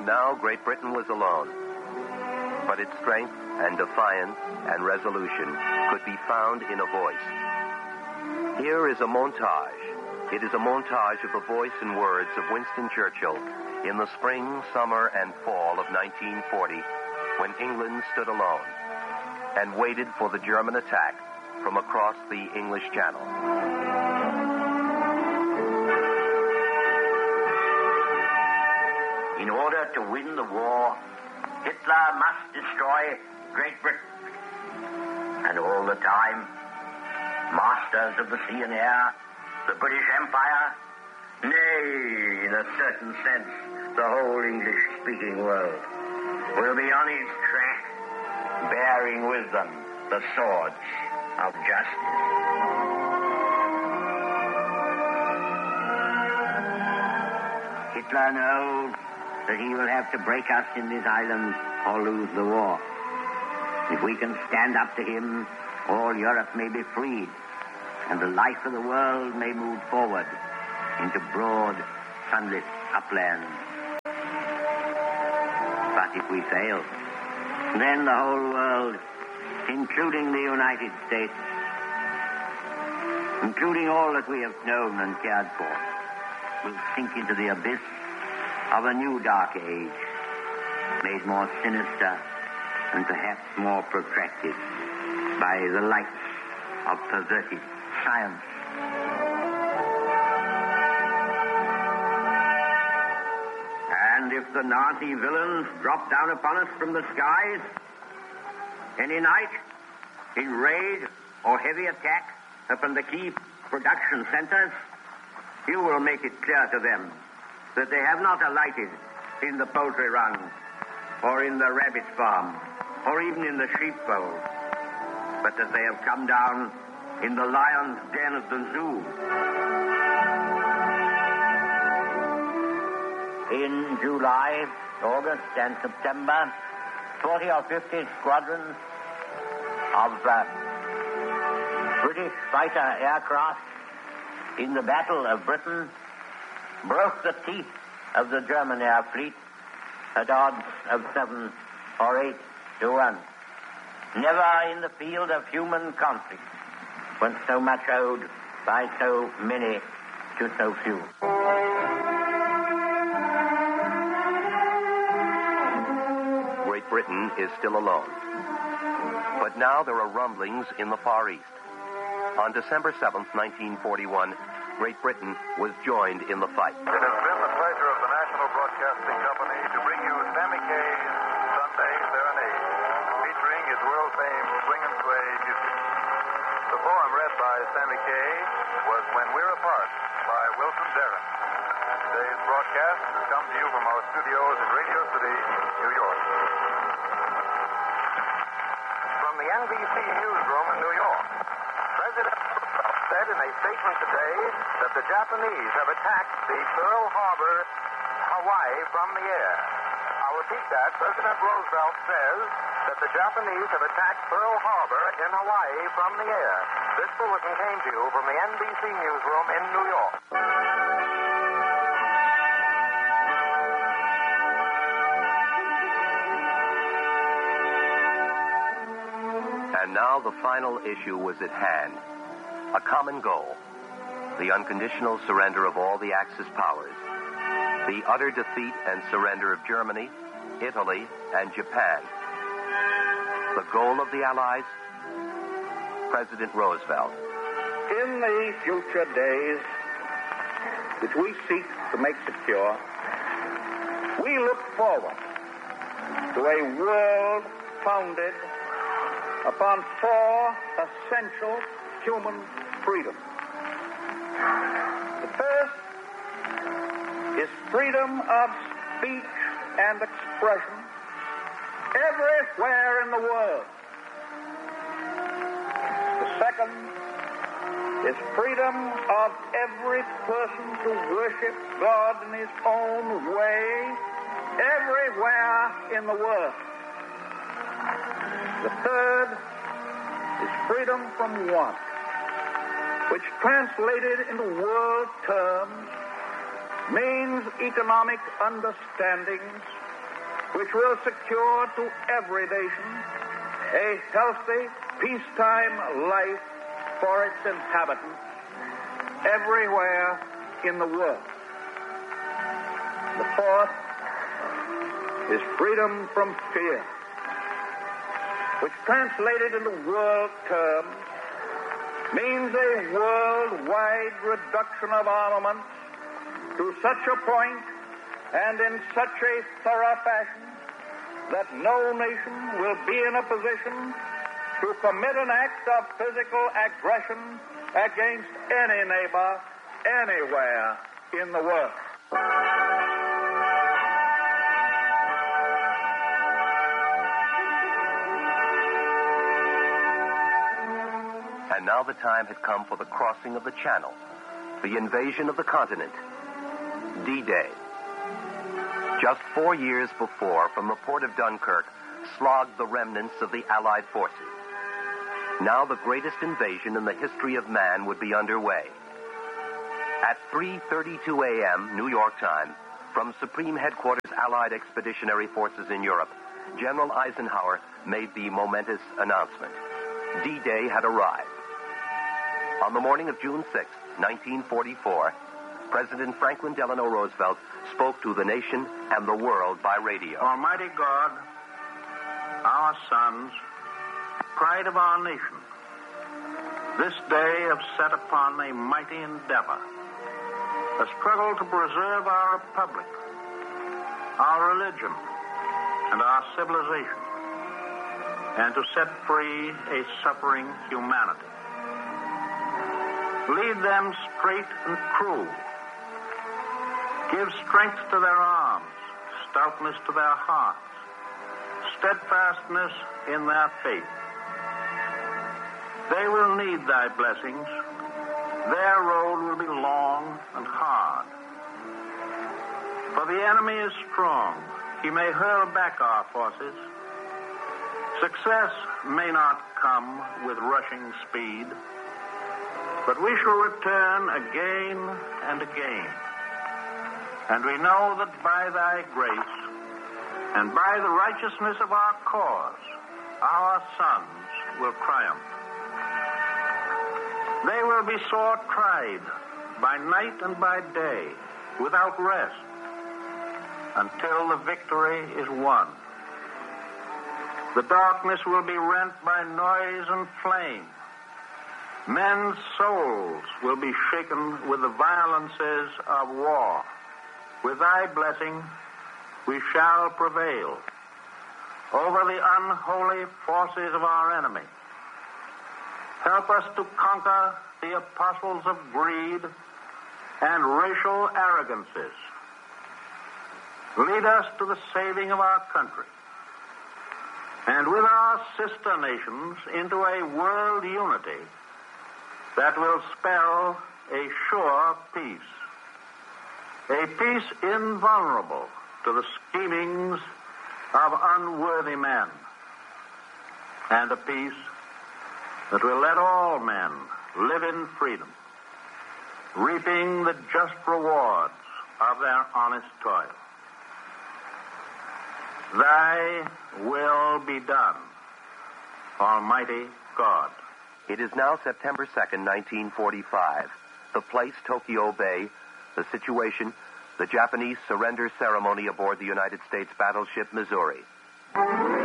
now Great Britain was alone. But its strength and defiance and resolution could be found in a voice. Here is a montage. It is a montage of the voice and words of Winston Churchill in the spring, summer, and fall of 1940, when England stood alone and waited for the German attack from across the English Channel. In order to win the war, Hitler must destroy Great Britain. And all the time, masters of the sea and air, the British Empire, nay, in a certain sense, the whole English-speaking world, will be on his track, bearing with them the swords of justice. Hitler knows that he will have to break us in this island or lose the war. If we can stand up to him, all Europe may be freed, and the life of the world may move forward into broad, sunlit uplands. But if we fail, then the whole world, including the United States, including all that we have known and cared for, will sink into the abyss of a new dark age, made more sinister and perhaps more protracted by the lights of perverted science. And if the Nazi villains drop down upon us from the skies, any night, in raid or heavy attack upon the key production centers, you will make it clear to them that they have not alighted in the poultry run, or in the rabbit farm, or even in the sheepfold, but that they have come down in the lion's den of the zoo. In July, August, and September, 40 or 50 squadrons of British fighter aircraft in the Battle of Britain broke the teeth of the German air fleet at odds of 7 or 8 to 1. Never in the field of human conflict was so much owed by so many to so few. Great Britain is still alone. But now there are rumblings in the Far East. On December 7th, 1941, Great Britain was joined in the fight. It has been the pleasure of the National Broadcasting Company to bring you Sammy Kaye's Sunday Serenade, featuring his world-famed swing and sway music. The poem read by Sammy Kaye was When We're Apart by Wilson Darren. Today's broadcast has come to you from our studios in Radio City, New York. From the NBC newsroom in New York, President Roosevelt said in a statement today that the Japanese have attacked the Pearl Harbor, Hawaii, from the air. I'll repeat that. President Roosevelt says that the Japanese have attacked Pearl Harbor in Hawaii from the air. This bulletin came to you from the NBC newsroom in New York. And now the final issue was at hand. A common goal. The unconditional surrender of all the Axis powers. The utter defeat and surrender of Germany, Italy, and Japan. The goal of the Allies? President Roosevelt. In the future days, which we seek to make secure, we look forward to a world founded upon 4 essential human freedoms. The first is freedom of speech and expression everywhere in the world. The second is freedom of every person to worship God in his own way everywhere in the world. The third is freedom from want, which translated into world terms means economic understandings which will secure to every nation a healthy, peacetime life for its inhabitants everywhere in the world. The fourth is freedom from fear, which translated into world terms means a worldwide reduction of armaments to such a point and in such a thorough fashion that no nation will be in a position to commit an act of physical aggression against any neighbor anywhere in the world. And now the time had come for the crossing of the Channel, the invasion of the continent, D-Day. Just 4 years before, from the port of Dunkirk, slogged the remnants of the Allied forces. Now the greatest invasion in the history of man would be underway. At 3:32 a.m. New York time, from Supreme Headquarters Allied Expeditionary Forces in Europe, General Eisenhower made the momentous announcement. D-Day had arrived. On the morning of June 6, 1944, President Franklin Delano Roosevelt spoke to the nation and the world by radio. Almighty God, our sons, pride of our nation, this day have set upon a mighty endeavor, a struggle to preserve our republic, our religion, and our civilization, and to set free a suffering humanity. Lead them straight and true. Give strength to their arms, stoutness to their hearts, steadfastness in their faith. They will need thy blessings. Their road will be long and hard. For the enemy is strong. He may hurl back our forces. Success may not come with rushing speed, but we shall return again and again. And we know that by thy grace and by the righteousness of our cause, our sons will triumph. They will be sore tried by night and by day, without rest, until the victory is won. The darkness will be rent by noise and flame. Men's souls will be shaken with the violences of war. With thy blessing, we shall prevail over the unholy forces of our enemy. Help us to conquer the apostles of greed and racial arrogances. Lead us to the saving of our country, and with our sister nations into a world unity that will spell a sure peace. A peace invulnerable to the schemings of unworthy men, and a peace that will let all men live in freedom, reaping the just rewards of their honest toil. Thy will be done, Almighty God. It is now September 2nd, 1945. The place, Tokyo Bay. The situation, the Japanese surrender ceremony aboard the United States battleship Missouri.